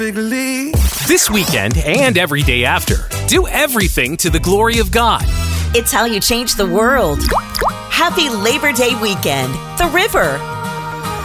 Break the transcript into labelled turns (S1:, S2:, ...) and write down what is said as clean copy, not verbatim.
S1: This weekend and every day after, do everything to the glory of God.
S2: It's how you change the world. Happy Labor Day weekend, The River.